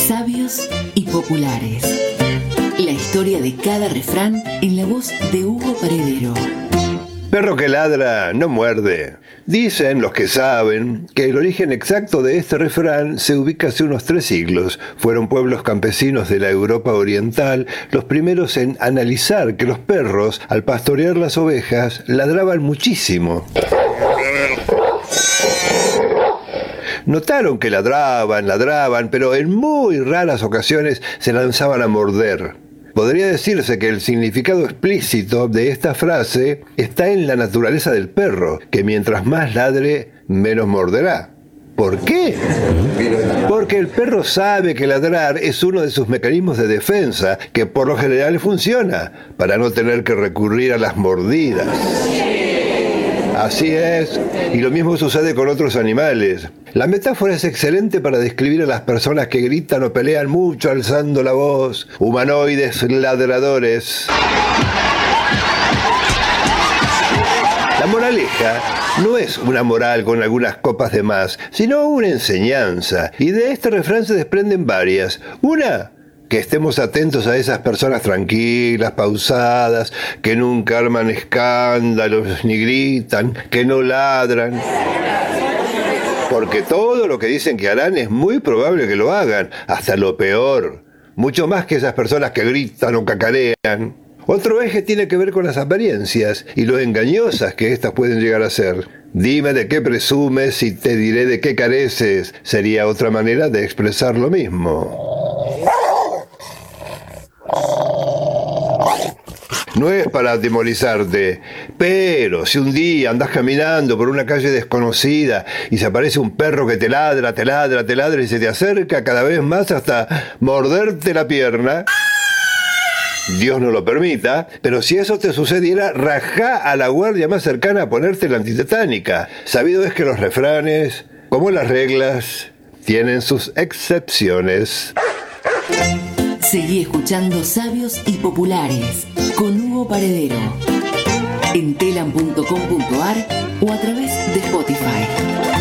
Sabios y populares. La historia de cada refrán en la voz de Hugo Paredero. Perro que ladra no muerde. Dicen los que saben que el origen exacto de este refrán se ubica hace unos 3 siglos. Fueron pueblos campesinos de la Europa oriental los primeros en analizar que los perros, al pastorear las ovejas, ladraban muchísimo. Notaron que ladraban, pero en muy raras ocasiones se lanzaban a morder. Podría decirse que el significado explícito de esta frase está en la naturaleza del perro, que mientras más ladre, menos morderá. ¿Por qué? Porque el perro sabe que ladrar es uno de sus mecanismos de defensa, que por lo general funciona, para no tener que recurrir a las mordidas. Así es, y lo mismo sucede con otros animales. La metáfora es excelente para describir a las personas que gritan o pelean mucho alzando la voz, humanoides ladradores. La moraleja no es una moral con algunas copas de más, sino una enseñanza, y de este refrán se desprenden varias. Una, que estemos atentos a esas personas tranquilas, pausadas, que nunca arman escándalos ni gritan, que no ladran. Porque todo lo que dicen que harán es muy probable que lo hagan, hasta lo peor. Mucho más que esas personas que gritan o cacarean. Otro eje tiene que ver con las apariencias y lo engañosas que éstas pueden llegar a ser. Dime de qué presumes y te diré de qué careces. Sería otra manera de expresar lo mismo. No es para atemorizarte, pero si un día andás caminando por una calle desconocida y se aparece un perro que te ladra y se te acerca cada vez más hasta morderte la pierna, Dios no lo permita, pero si eso te sucediera, rajá a la guardia más cercana a ponerte la antitetánica. Sabido es que los refranes, como las reglas, tienen sus excepciones. Seguí escuchando Sabios y Populares con Hugo Paredero en telam.com.ar o a través de Spotify.